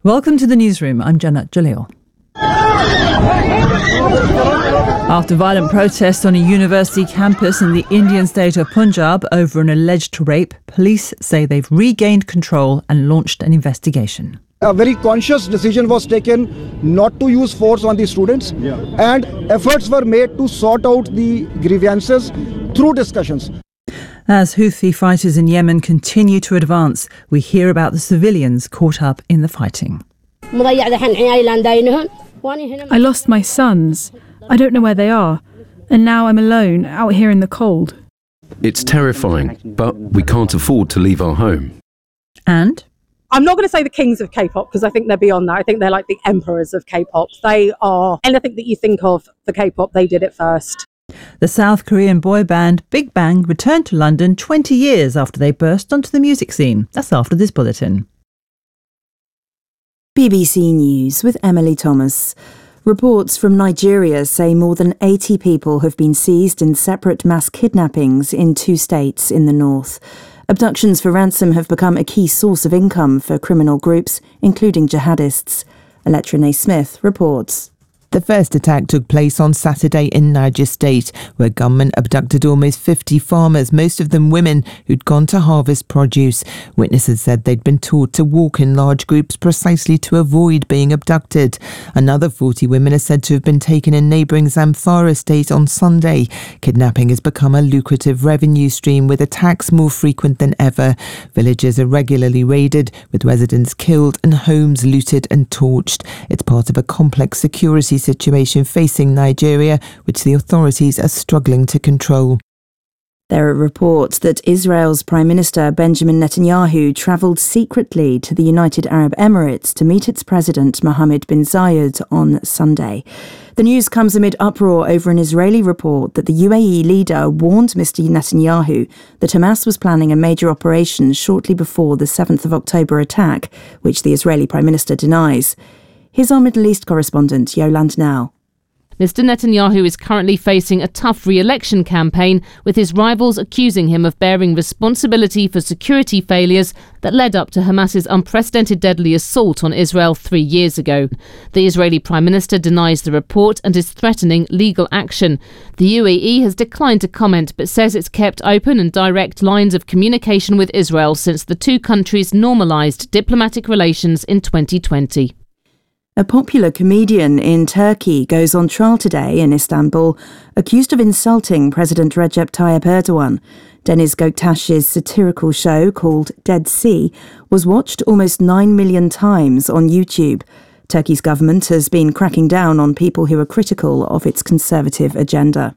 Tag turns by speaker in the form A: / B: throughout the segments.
A: Welcome to the newsroom. I'm Jannat Jalil. After violent protests on a university campus in the Indian state of Punjab over an alleged rape, police say they've regained control and launched an investigation.
B: A very conscious decision was taken not to use force on the students, and efforts were made to sort out the grievances through discussions.
A: As Houthi fighters in Yemen continue to advance, we hear about the civilians caught up in the fighting.
C: I lost my sons. I don't know where they are. And now I'm alone, out here in the cold.
D: It's terrifying, but we can't afford to leave our home.
A: And?
E: I'm not going to say the kings of K-pop because I think they're beyond that. I think they're like the emperors of K-pop. They are anything that you think of for K-pop, they did it first.
A: The South Korean boy band Big Bang returned to London 20 years after they burst onto the music scene. That's after this bulletin.
F: BBC News with Emily Thomas. Reports from Nigeria say more than 80 people have been seized in separate mass kidnappings in 2 states in the north. Abductions for ransom have become a key source of income for criminal groups, including jihadists. Electra Smith reports.
G: The first attack took place on Saturday in Niger State, where gunmen abducted almost 50 farmers, most of them women, who'd gone to harvest produce. Witnesses said they'd been taught to walk in large groups precisely to avoid being abducted. Another 40 women are said to have been taken in neighbouring Zamfara State on Sunday. Kidnapping has become a lucrative revenue stream, with attacks more frequent than ever. Villages are regularly raided, with residents killed and homes looted and torched. It's part of a complex security situation facing Nigeria, which the authorities are struggling to control.
F: There are reports that Israel's Prime Minister Benjamin Netanyahu travelled secretly to the United Arab Emirates to meet its president Mohammed bin Zayed on Sunday. The news comes amid uproar over an Israeli report that the UAE leader warned Mr. Netanyahu that Hamas was planning a major operation shortly before the 7th of October attack, which the Israeli Prime Minister denies. Here's our Middle East correspondent, Yolande Now.
H: Mr. Netanyahu is currently facing a tough re-election campaign, with his rivals accusing him of bearing responsibility for security failures that led up to Hamas's unprecedented deadly assault on Israel 3 years ago. The Israeli Prime Minister denies the report and is threatening legal action. The UAE has declined to comment, but says it's kept open and direct lines of communication with Israel since the two countries normalised diplomatic relations in 2020.
F: A popular comedian in Turkey goes on trial today in Istanbul, accused of insulting President Recep Tayyip Erdogan. Deniz Göktaş's satirical show called Dead Sea was watched almost 9 million times on YouTube. Turkey's government has been cracking down on people who are critical of its conservative agenda.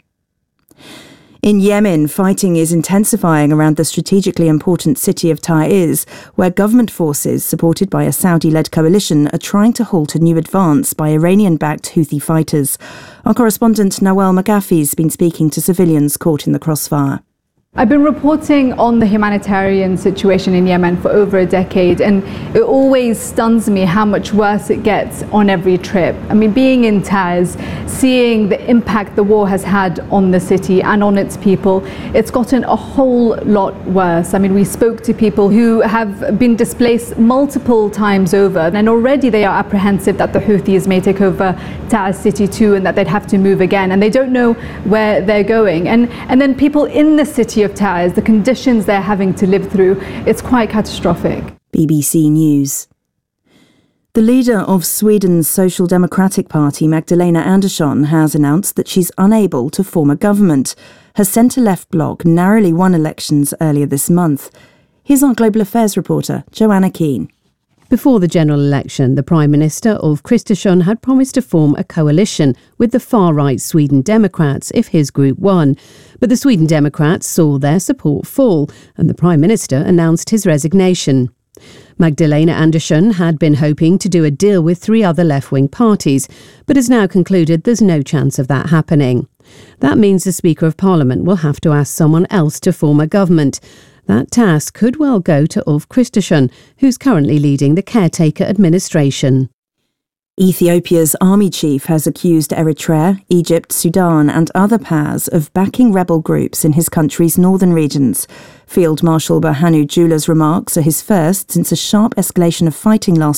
F: In Yemen, fighting is intensifying around the strategically important city of Taiz, where government forces, supported by a Saudi-led coalition, are trying to halt a new advance by Iranian-backed Houthi fighters. Our correspondent Nawal McGaffey has been speaking to civilians caught in the crossfire.
C: I've been reporting on the humanitarian situation in Yemen for over a decade, and it always stuns me how much worse it gets on every trip. I mean, being in Taiz, seeing the impact the war has had on the city and on its people, it's gotten a whole lot worse. I mean, we spoke to people who have been displaced multiple times over, and already they are apprehensive that the Houthis may take over Taiz city too, and that they'd have to move again, and they don't know where they're going. And then people in the city of Taiz, the conditions they're having to live through, it's quite catastrophic.
F: BBC News. The leader of Sweden's Social Democratic Party, Magdalena Andersson, has announced that she's unable to form a government. Her centre-left bloc narrowly won elections earlier this month. Here's our Global Affairs reporter, Joanna Keane.
I: Before the general election, the Prime Minister Ulf Kristersson had promised to form a coalition with the far-right Sweden Democrats if his group won. But the Sweden Democrats saw their support fall, and the Prime Minister announced his resignation. Magdalena Andersson had been hoping to do a deal with 3 other left-wing parties, but has now concluded there's no chance of that happening. That means the Speaker of Parliament will have to ask someone else to form a government. That task could well go to Ulf Kristersson, who's currently leading the caretaker administration.
F: Ethiopia's army chief has accused Eritrea, Egypt, Sudan and other powers of backing rebel groups in his country's northern regions. Field Marshal Berhanu Jula's remarks are his first since a sharp escalation of fighting last